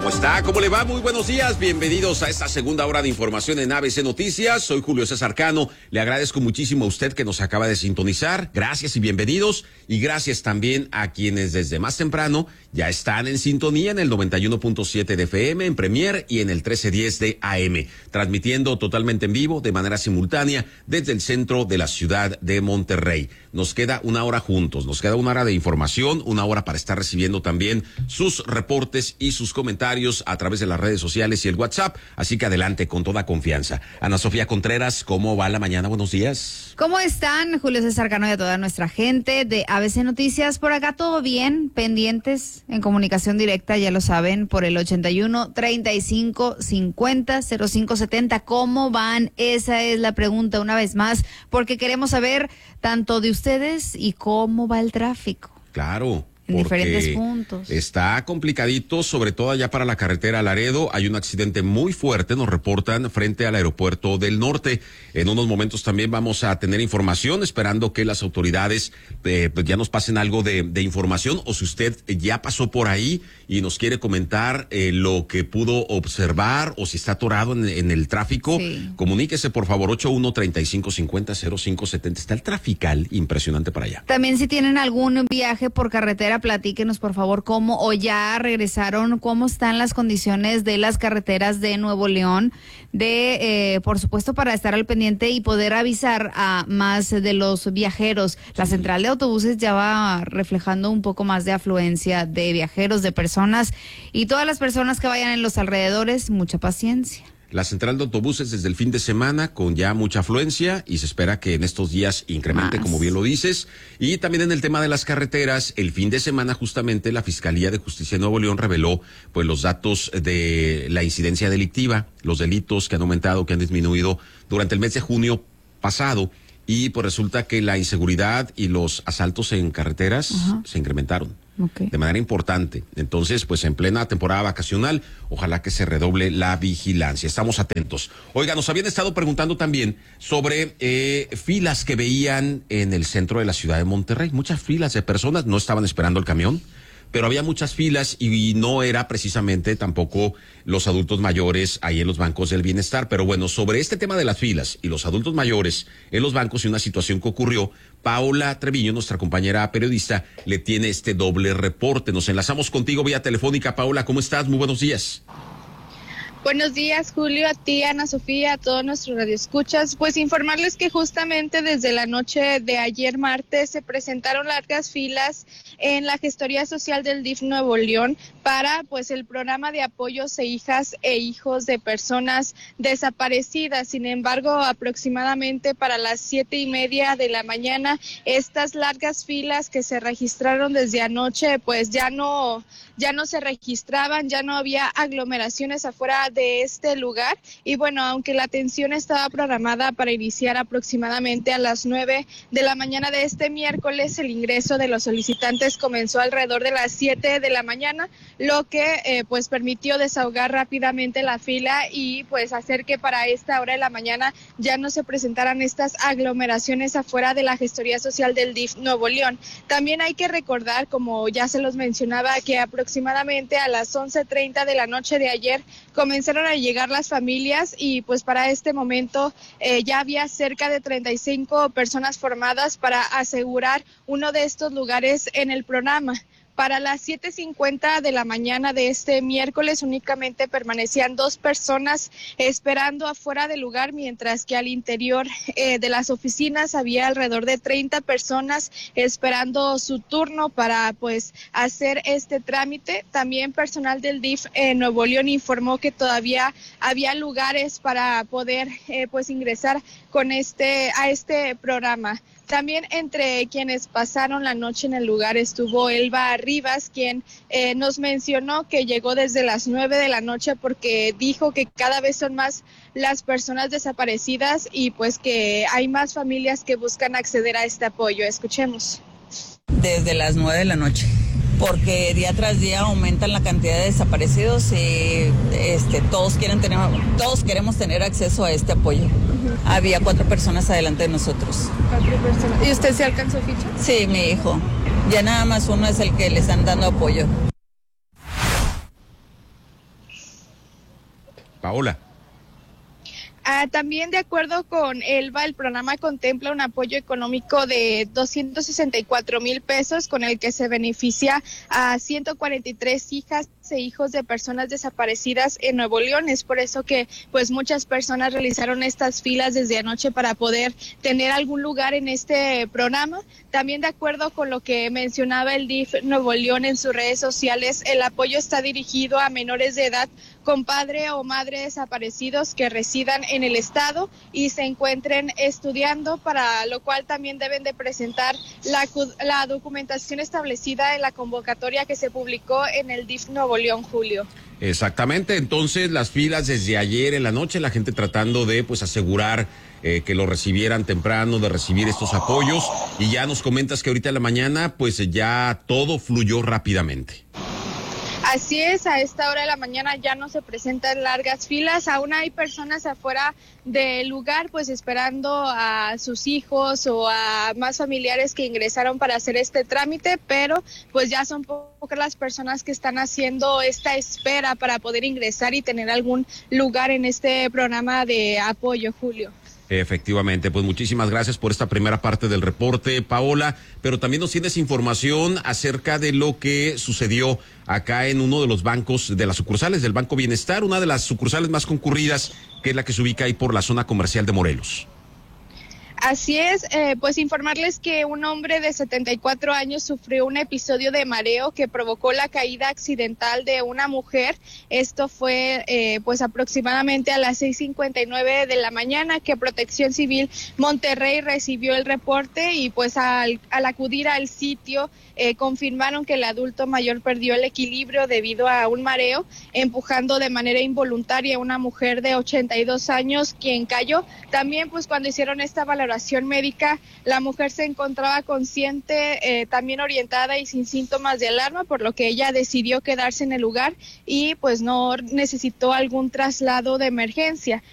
¿Cómo está? ¿Cómo le va? Muy buenos días. Bienvenidos a esta segunda hora de información en ABC Noticias. Soy Julio César Cano. Le agradezco muchísimo a usted que nos acaba de sintonizar. Gracias y bienvenidos. Y gracias también a quienes desde más temprano ya están en sintonía en el 91.7 de FM, en Premier y en el 1310 de AM. Transmitiendo totalmente en vivo, de manera simultánea, desde el centro de la ciudad de Monterrey. Nos queda una hora juntos. Nos queda una hora de información, una hora para estar recibiendo también sus reportes y sus comentarios a través de las redes sociales y el WhatsApp, así que adelante con toda confianza. Ana Sofía Contreras, ¿cómo va la mañana? Buenos días. ¿Cómo están? Julio César Cano y a toda nuestra gente de ABC Noticias. Por acá todo bien, pendientes en comunicación directa, ya lo saben, por el 81 35 50 05 70. ¿Cómo van? Esa es la pregunta una vez más, porque queremos saber tanto de ustedes y cómo va el tráfico. Claro. En diferentes puntos. Está complicadito, sobre todo allá para la carretera Laredo. Hay un accidente muy fuerte, nos reportan, frente al aeropuerto del norte. En unos momentos también vamos a tener información, esperando que las autoridades pues ya nos pasen algo de información, o si usted ya pasó por ahí y nos quiere comentar lo que pudo observar, o si está atorado en el tráfico, sí. Comuníquese por favor, 81 35 50 05 70. Está el trafical impresionante para allá. También si tienen algún viaje por carretera, platíquenos por favor cómo, o ya regresaron, cómo están las condiciones de las carreteras de Nuevo León, por supuesto para estar al pendiente y poder avisar a más de los viajeros. La central de autobuses ya va reflejando un poco más de afluencia de viajeros, de personas, y todas las personas que vayan en los alrededores, mucha paciencia. La central de autobuses desde el fin de semana con ya mucha afluencia, y se espera que en estos días incremente, como bien lo dices. Y también en el tema de las carreteras, el fin de semana justamente la Fiscalía de Justicia de Nuevo León reveló pues los datos de la incidencia delictiva, los delitos que han aumentado, que han disminuido durante el mes de junio pasado. Y pues resulta que la inseguridad y los asaltos en carreteras se incrementaron. Okay. De manera importante. Entonces, pues en plena temporada vacacional, ojalá que se redoble la vigilancia. Estamos atentos. Oiga, nos habían estado preguntando también sobre filas que veían en el centro de la ciudad de Monterrey. Muchas filas de personas, no estaban esperando el camión, pero había muchas filas y no era precisamente tampoco los adultos mayores ahí en los bancos del bienestar. Pero bueno, sobre este tema de las filas y los adultos mayores en los bancos y una situación que ocurrió, Paola Treviño, nuestra compañera periodista, le tiene este doble reporte. Nos enlazamos contigo vía telefónica. Paola, ¿cómo estás? Muy buenos días. Buenos días, Julio, a ti, Ana Sofía, a todos nuestros radioescuchas. Pues informarles que justamente desde la noche de ayer martes se presentaron largas filas en la Gestoría Social del DIF Nuevo León para pues el programa de apoyos a hijas e hijos de personas desaparecidas. Sin embargo, aproximadamente para las 7:30 de la mañana, estas largas filas que se registraron desde anoche, pues ya no se registraban, ya no había aglomeraciones afuera de este lugar. Y bueno, aunque la atención estaba programada para iniciar aproximadamente a las 9 de la mañana de este miércoles, el ingreso de los solicitantes comenzó alrededor de las 7 de la mañana, lo que pues permitió desahogar rápidamente la fila y pues hacer que para esta hora de la mañana ya no se presentaran estas aglomeraciones afuera de la Gestoría Social del DIF Nuevo León. También hay que recordar, como ya se los mencionaba, que aproximadamente a las 11:30 de la noche de ayer comenzaron a llegar las familias y pues para este momento ya había cerca de 35 personas formadas para asegurar uno de estos lugares en el programa. Para las 7:50 de la mañana de este miércoles únicamente permanecían 2 personas esperando afuera del lugar, mientras que al interior de las oficinas había alrededor de 30 personas esperando su turno para pues hacer este trámite. También personal del DIF en Nuevo León informó que todavía había lugares para poder pues ingresar a este programa. También entre quienes pasaron la noche en el lugar estuvo Elba Rivas, quien nos mencionó que llegó desde las 9 de la noche porque dijo que cada vez son más las personas desaparecidas y pues que hay más familias que buscan acceder a este apoyo. Escuchemos. Desde las 9 de la noche, porque día tras día aumentan la cantidad de desaparecidos y todos queremos tener acceso a este apoyo. Había 4 personas adelante de nosotros. 4 personas. ¿Y usted se alcanzó ficha? Sí, mi hijo. Ya nada más uno es el que le están dando apoyo. Paola. También de acuerdo con Elba, el programa contempla un apoyo económico de 264,000 pesos con el que se beneficia a 143 hijas e hijos de personas desaparecidas en Nuevo León. Es por eso que pues muchas personas realizaron estas filas desde anoche para poder tener algún lugar en este programa. También de acuerdo con lo que mencionaba el DIF Nuevo León en sus redes sociales, el apoyo está dirigido a menores de edad con padre o madre desaparecidos que residan en el estado y se encuentren estudiando, para lo cual también deben de presentar la documentación establecida en la convocatoria que se publicó en el DIF Nuevo León, Julio. Exactamente, entonces las filas desde ayer en la noche, la gente tratando de pues asegurar que lo recibieran temprano, de recibir estos apoyos, y ya nos comentas que ahorita en la mañana pues ya todo fluyó rápidamente. Así es, a esta hora de la mañana ya no se presentan largas filas, aún hay personas afuera del lugar pues esperando a sus hijos o a más familiares que ingresaron para hacer este trámite, pero pues ya son pocas las personas que están haciendo esta espera para poder ingresar y tener algún lugar en este programa de apoyo, Julio. Efectivamente, pues muchísimas gracias por esta primera parte del reporte, Paola, pero también nos tienes información acerca de lo que sucedió acá en uno de los bancos de las sucursales del Banco Bienestar, una de las sucursales más concurridas, que es la que se ubica ahí por la zona comercial de Morelos. Así es, pues informarles que un hombre de 74 años sufrió un episodio de mareo que provocó la caída accidental de una mujer. Esto fue pues aproximadamente a las 6:59 de la mañana que Protección Civil Monterrey recibió el reporte y pues al acudir al sitio confirmaron que el adulto mayor perdió el equilibrio debido a un mareo, empujando de manera involuntaria a una mujer de 82 años quien cayó. También pues cuando hicieron esta valoración médica, la mujer se encontraba consciente, también orientada y sin síntomas de alarma, por lo que ella decidió quedarse en el lugar y pues no necesitó algún traslado de emergencia.